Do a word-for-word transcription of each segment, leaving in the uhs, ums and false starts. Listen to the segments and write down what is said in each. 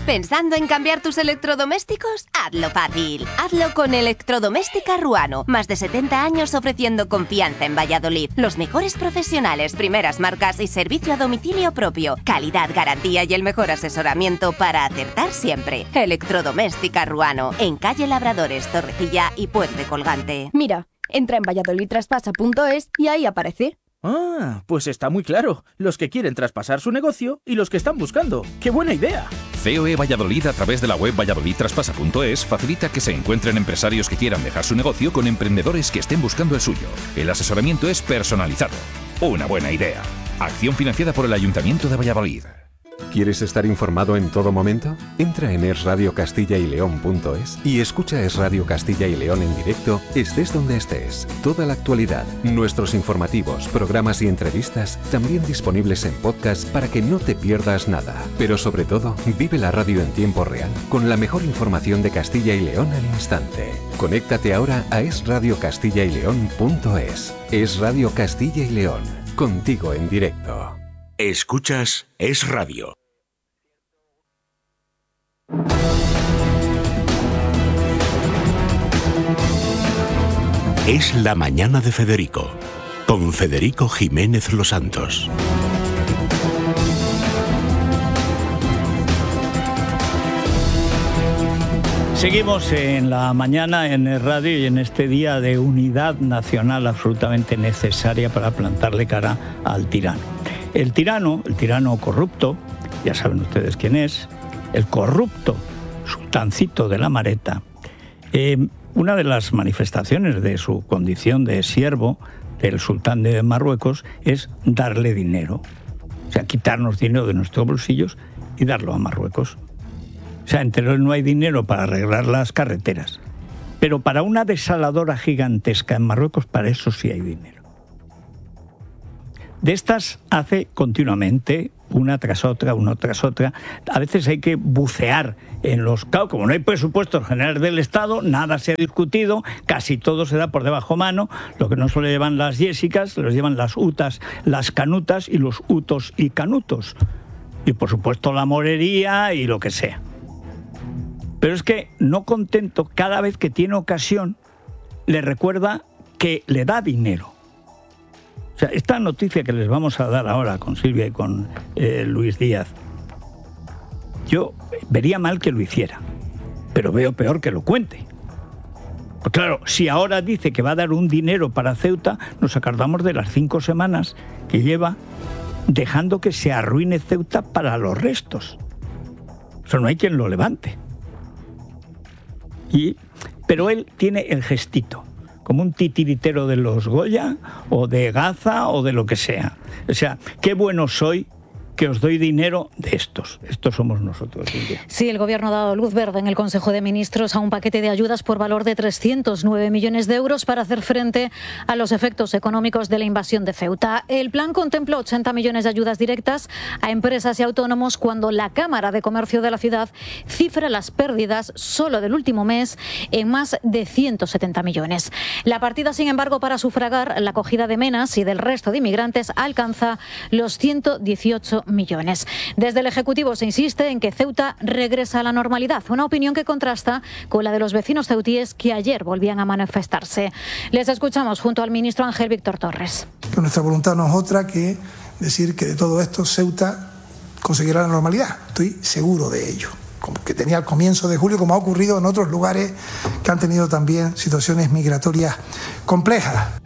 ¿Pensando en cambiar tus electrodomésticos? Hazlo fácil. Hazlo con Electrodoméstica Ruano. Más de setenta años ofreciendo confianza en Valladolid. Los mejores profesionales, primeras marcas y servicio a domicilio propio. Calidad, garantía y el mejor asesoramiento para acertar siempre. Electrodoméstica Ruano. En calle Labradores, Torrecilla y Puente Colgante. Mira, entra en valladolid traspasa punto es y ahí aparece. Ah, pues está muy claro. Los que quieren traspasar su negocio y los que están buscando. ¡Qué buena idea! C O E Valladolid, a través de la web valladolid traspasa punto es, facilita que se encuentren empresarios que quieran dejar su negocio con emprendedores que estén buscando el suyo. El asesoramiento es personalizado. Una buena idea. Acción financiada por el Ayuntamiento de Valladolid. ¿Quieres estar informado en todo momento? Entra en es radio castilla y león punto es y escucha Es Radio Castilla y León en directo, estés donde estés. Toda la actualidad, nuestros informativos, programas y entrevistas, también disponibles en podcast para que no te pierdas nada. Pero sobre todo, vive la radio en tiempo real, con la mejor información de Castilla y León al instante. Conéctate ahora a es radio castilla y león punto es. Es Radio Castilla y León, contigo en directo. Escuchas Es Radio. Es la mañana de Federico, con Federico Jiménez Los Santos. Seguimos en la mañana en el radio y en este día de unidad nacional absolutamente necesaria para plantarle cara al tirano. El tirano, el tirano corrupto, ya saben ustedes quién es, el corrupto sultancito de la Mareta, eh, una de las manifestaciones de su condición de siervo del sultán de Marruecos es darle dinero. O sea, quitarnos dinero de nuestros bolsillos y darlo a Marruecos. O sea, entre él no hay dinero para arreglar las carreteras. Pero para una desaladora gigantesca en Marruecos, para eso sí hay dinero. De estas hace continuamente, una tras otra, una tras otra. A veces hay que bucear en los... Claro, como no hay presupuestos generales del Estado, nada se ha discutido, casi todo se da por debajo mano. Lo que no solo llevan las Jessicas, los llevan las Utas, las Canutas y los Utos y Canutos. Y por supuesto la morería y lo que sea. Pero es que, no contento, cada vez que tiene ocasión, le recuerda que le da dinero. O sea, esta noticia que les vamos a dar ahora con Silvia y con eh, Luis Díaz, yo vería mal que lo hiciera, pero veo peor que lo cuente. Pues claro, si ahora dice que va a dar un dinero para Ceuta, nos acordamos de las cinco semanas que lleva dejando que se arruine Ceuta para los restos. Eso no hay quien lo levante. Y, pero él tiene el gestito, como un titiritero de los Goya, o de Gaza, o de lo que sea. O sea, qué bueno soy que os doy dinero de estos. Estos somos nosotros, Silvia. Sí, el Gobierno ha dado luz verde en el Consejo de Ministros a un paquete de ayudas por valor de trescientos nueve millones de euros para hacer frente a los efectos económicos de la invasión de Ceuta. El plan contempla ochenta millones de ayudas directas a empresas y autónomos cuando la Cámara de Comercio de la ciudad cifra las pérdidas solo del último mes en más de ciento setenta millones. La partida, sin embargo, para sufragar la acogida de menas y del resto de inmigrantes alcanza los ciento dieciocho millones. Desde el Ejecutivo se insiste en que Ceuta regresa a la normalidad, una opinión que contrasta con la de los vecinos ceutíes que ayer volvían a manifestarse. Les escuchamos junto al ministro Ángel Víctor Torres. Nuestra voluntad no es otra que decir que de todo esto Ceuta conseguirá la normalidad. Estoy seguro de ello. Como que tenía al comienzo de julio, como ha ocurrido en otros lugares que han tenido también situaciones migratorias complejas.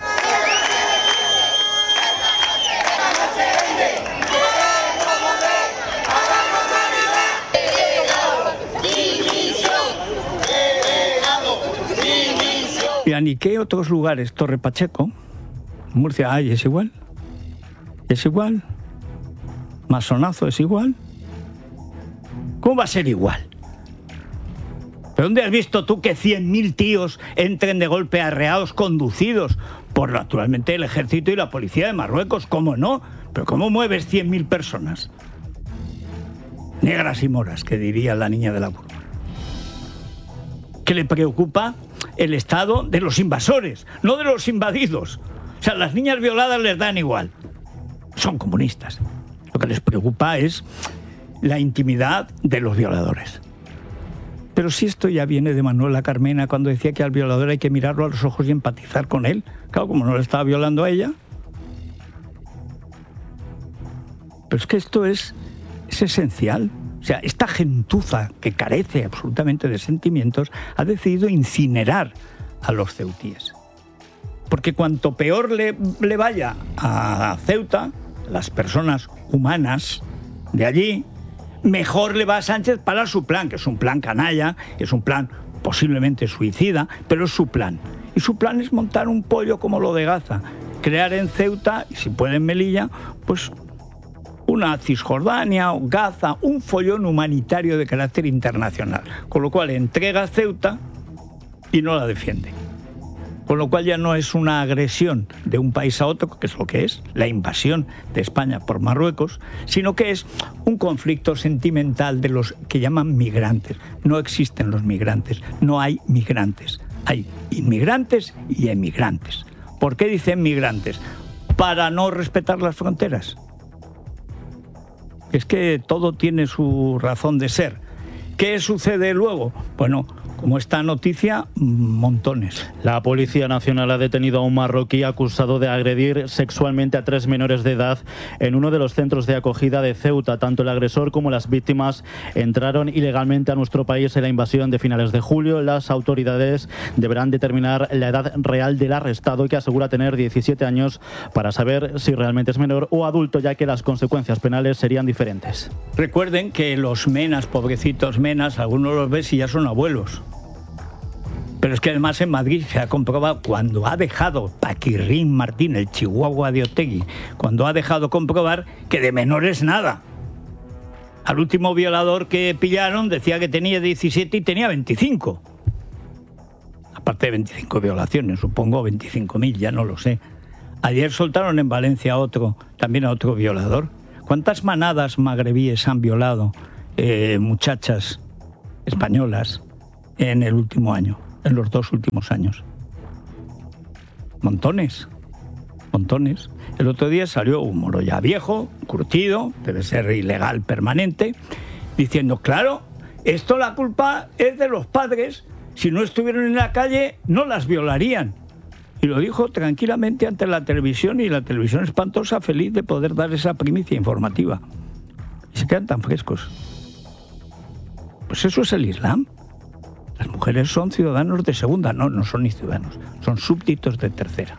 ¿Y qué otros lugares? Torre Pacheco, Murcia, ay, es igual. Es igual. Masonazo es igual. ¿Cómo va a ser igual? ¿De dónde has visto tú que cien mil tíos entren de golpe arreados, conducidos por, naturalmente, el ejército y la policía de Marruecos? ¿Cómo no? ¿Pero cómo mueves cien mil personas? Negras y moras, que diría la niña de la curva. ¿Qué le preocupa? El estado de los invasores, no de los invadidos. O sea, las niñas violadas les dan igual. Son comunistas. Lo que les preocupa es la intimidad de los violadores. Pero si esto ya viene de Manuela Carmena, cuando decía que al violador hay que mirarlo a los ojos y empatizar con él. Claro, como no le estaba violando a ella. Pero es que esto es, es esencial. O sea, esta gentuza que carece absolutamente de sentimientos ha decidido incinerar a los ceutíes. Porque cuanto peor le, le vaya a Ceuta, las personas humanas de allí, mejor le va a Sánchez para su plan, que es un plan canalla, es un plan posiblemente suicida, pero es su plan. Y su plan es montar un pollo como lo de Gaza, crear en Ceuta, y si puede en Melilla, pues una Cisjordania o Gaza, un follón humanitario de carácter internacional. Con lo cual entrega Ceuta y no la defiende. Con lo cual ya no es una agresión de un país a otro, que es lo que es, la invasión de España por Marruecos, sino que es un conflicto sentimental de los que llaman migrantes. No existen los migrantes, no hay migrantes. Hay inmigrantes y emigrantes. ¿Por qué dicen migrantes? Para no respetar las fronteras. Es que todo tiene su razón de ser. ¿Qué sucede luego? Bueno, como esta noticia, montones. La Policía Nacional ha detenido a un marroquí acusado de agredir sexualmente a tres menores de edad en uno de los centros de acogida de Ceuta. Tanto el agresor como las víctimas entraron ilegalmente a nuestro país en la invasión de finales de julio. Las autoridades deberán determinar la edad real del arrestado, que asegura tener diecisiete años, para saber si realmente es menor o adulto, ya que las consecuencias penales serían diferentes. Recuerden que los menas, pobrecitos menas, algunos los ves y ya son abuelos. Pero es que además en Madrid se ha comprobado, cuando ha dejado Paquirrín Martín, el chihuahua de Otegi, cuando ha dejado comprobar que de menores nada. Al último violador que pillaron decía que tenía diecisiete y tenía veinticinco. Aparte de veinticinco violaciones, supongo veinticinco mil, ya no lo sé. Ayer soltaron en Valencia a otro, también a otro violador. ¿Cuántas manadas magrebíes han violado eh, muchachas españolas en el último año? En los dos últimos años. Montones, montones. El otro día salió un moro ya viejo, curtido, debe ser ilegal permanente, diciendo, claro, esto la culpa es de los padres, si no estuvieron en la calle no las violarían. Y lo dijo tranquilamente ante la televisión, y la televisión espantosa, feliz de poder dar esa primicia informativa. Y se quedan tan frescos. Pues eso es el Islam. Las mujeres son ciudadanos de segunda, no, no son ni ciudadanos, son súbditos de tercera.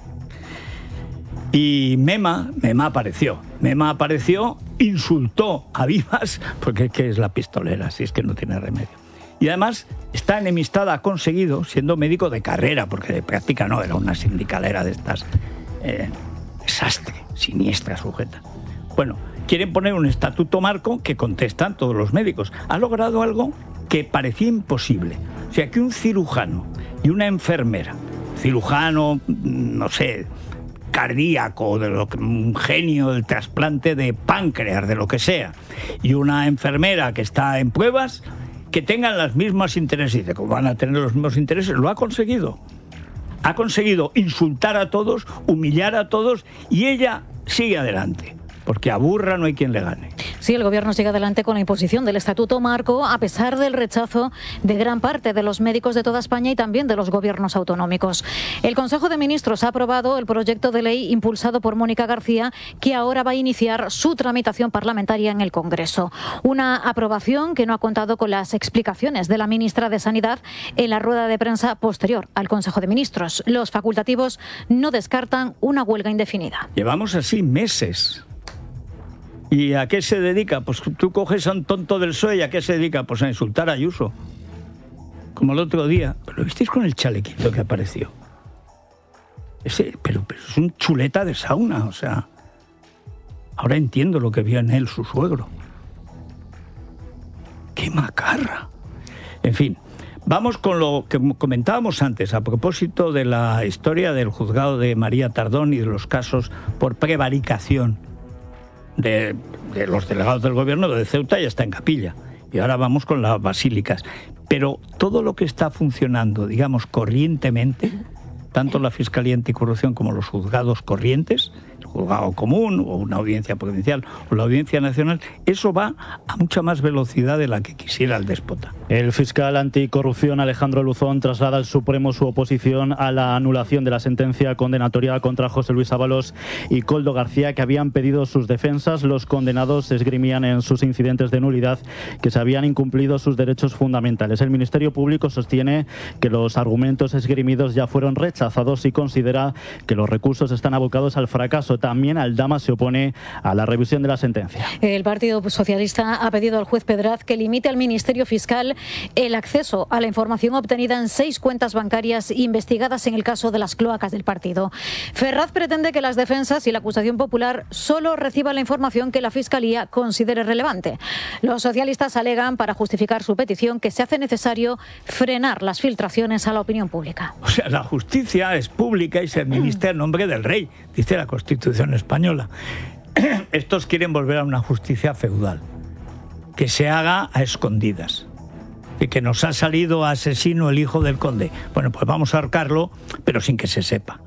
Y Mema, Mema apareció, Mema apareció, insultó a vivas, porque es que es la pistolera, si es que no tiene remedio. Y además, esta enemistada ha conseguido, siendo médico de carrera, porque de práctica no, era una sindicalera de estas, eh, desastre, siniestra sujeta. Bueno, quieren poner un estatuto marco que contestan todos los médicos. Ha logrado algo que parecía imposible. O sea, que un cirujano y una enfermera, cirujano, no sé, cardíaco, de lo que, un genio del trasplante de páncreas, de lo que sea, y una enfermera que está en pruebas, que tengan los mismos intereses. Dice, ¿cómo van a tener los mismos intereses? Lo ha conseguido. Ha conseguido insultar a todos, humillar a todos, y ella sigue adelante. Porque a burra no hay quien le gane. Sí, el Gobierno sigue adelante con la imposición del Estatuto Marco, a pesar del rechazo de gran parte de los médicos de toda España y también de los gobiernos autonómicos. El Consejo de Ministros ha aprobado el proyecto de ley impulsado por Mónica García, que ahora va a iniciar su tramitación parlamentaria en el Congreso. Una aprobación que no ha contado con las explicaciones de la ministra de Sanidad en la rueda de prensa posterior al Consejo de Ministros. Los facultativos no descartan una huelga indefinida. Llevamos así meses. ¿Y a qué se dedica? Pues tú coges a un tonto del P S O E, ¿y a qué se dedica? Pues a insultar a Ayuso. Como el otro día. ¿Pero lo visteis con el chalequito que apareció? Ese, pero, pero es un chuleta de sauna, o sea... Ahora entiendo lo que vio en él su suegro. ¡Qué macarra! En fin, vamos con lo que comentábamos antes, a propósito de la historia del juzgado de María Tardón y de los casos por prevaricación. De, de los delegados del gobierno de Ceuta ya está en capilla. Y ahora vamos con las basílicas. Pero todo lo que está funcionando, digamos, corrientemente, tanto la Fiscalía Anticorrupción como los juzgados corrientes, el juzgado común o una audiencia provincial o la audiencia nacional, eso va a mucha más velocidad de la que quisiera el déspota. El fiscal anticorrupción Alejandro Luzón traslada al Supremo su oposición a la anulación de la sentencia condenatoria contra José Luis Ábalos y Koldo García, que habían pedido sus defensas. Los condenados esgrimían en sus incidentes de nulidad que se habían incumplido sus derechos fundamentales. El Ministerio Público sostiene que los argumentos esgrimidos ya fueron rechazados y considera que los recursos están abocados al fracaso. También Aldama se opone a la revisión de la sentencia. El Partido Socialista ha pedido al juez Pedraz que limite al Ministerio Fiscal el acceso a la información obtenida en seis cuentas bancarias investigadas en el caso de las cloacas del partido. Ferraz pretende que las defensas y la acusación popular solo reciban la información que la Fiscalía considere relevante. Los socialistas alegan, para justificar su petición, que se hace necesario frenar las filtraciones a la opinión pública. O sea, la justicia es pública y se administra en nombre del rey, dice la Constitución española. Estos quieren volver a una justicia feudal, que se haga a escondidas. Y que nos ha salido asesino el hijo del conde. Bueno, pues vamos a ahorcarlo, pero sin que se sepa.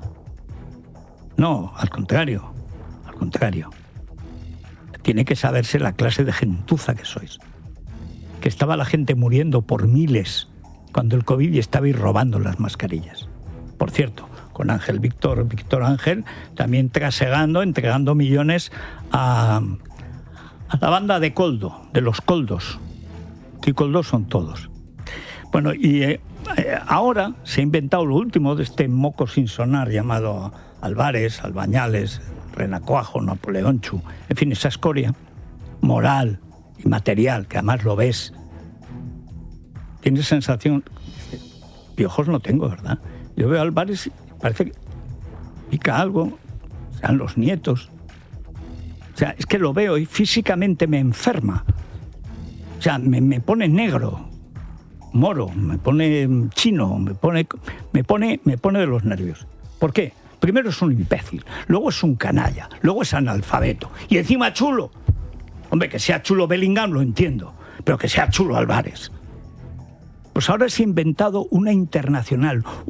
No, al contrario, al contrario. Tiene que saberse la clase de gentuza que sois. Que estaba la gente muriendo por miles cuando el COVID estabais robando las mascarillas. Por cierto, con Ángel Víctor, Víctor Ángel, también trasegando, entregando millones a, a la banda de Koldo, de los Koldos. Y Koldos son todos. Bueno, y eh, ahora se ha inventado lo último de este moco sin sonar llamado Álvarez, Albañales, Renacuajo, Napoleón Chu, en fin, esa escoria moral y material, que además lo ves. Tienes sensación... Piojos no tengo, ¿verdad? Yo veo a Álvarez y parece que pica algo, sean los nietos. O sea, es que lo veo y físicamente me enferma. O sea, me, me pone negro, moro, me pone chino, me pone, me, pone, me pone de los nervios. ¿Por qué? Primero es un imbécil, luego es un canalla, luego es analfabeto y encima chulo. Hombre, que sea chulo Bellingham lo entiendo, pero que sea chulo Álvarez. Pues ahora se ha inventado una internacional,